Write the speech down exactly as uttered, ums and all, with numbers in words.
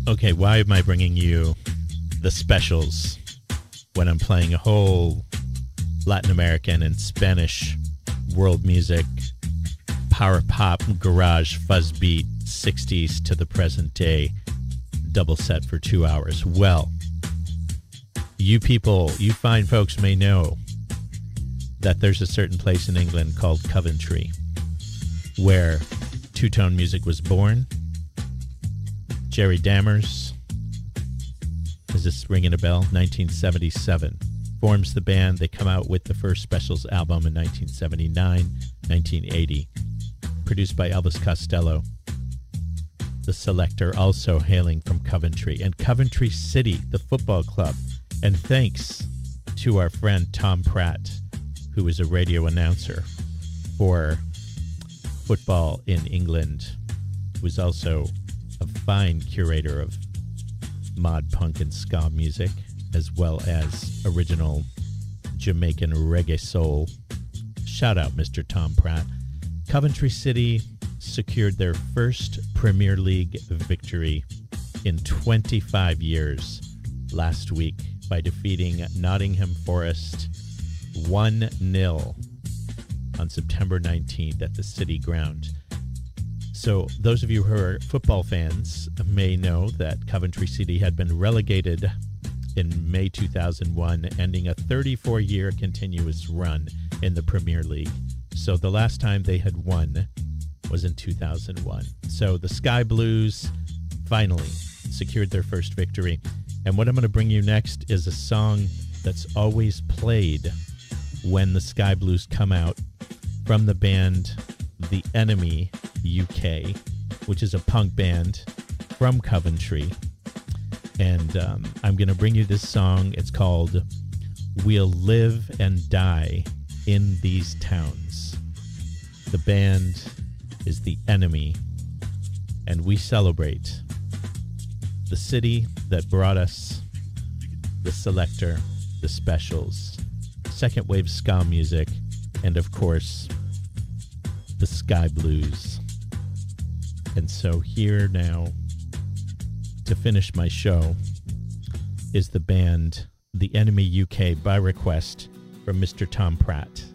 Okay, why am I bringing you the specials when I'm playing a whole Latin American and Spanish world music, power pop, garage, fuzz beat, sixties to the present day, double set for two hours? Well, you people, you fine folks may know that there's a certain place in England called Coventry where two-tone music was born. Jerry Dammers, is this ringing a bell? nineteen seventy-seven. Forms the band. They come out with the first Specials album in nineteen seventy-nine, nineteen eighty. Produced by Elvis Costello. The Selecter, also hailing from Coventry. And Coventry City, the football club. And thanks to our friend Tom Pratt, who is a radio announcer for football in England, who's also a fine curator of mod punk and ska music, as well as original Jamaican reggae soul. Shout out, Mister Tom Pratt. Coventry City secured their first Premier League victory in twenty-five years last week by defeating Nottingham Forest one nil on September nineteenth at the City Ground. So those of you who are football fans may know that Coventry City had been relegated in May two thousand one, ending a thirty-four year continuous run in the Premier League. So the last time they had won was in two thousand one. So the Sky Blues finally secured their first victory. And what I'm going to bring you next is a song that's always played when the Sky Blues come out, from the band The Enemy U K, which is a punk band from Coventry. And um, I'm going to bring you this song. It's called We'll Live and Die in These Towns. The band is The Enemy, and we celebrate the city that brought us the Selecter, the Specials, second wave ska music, and of course, the Sky Blues. And so here now, to finish my show, is the band The Enemy U K by request from Mister Tom Pratt.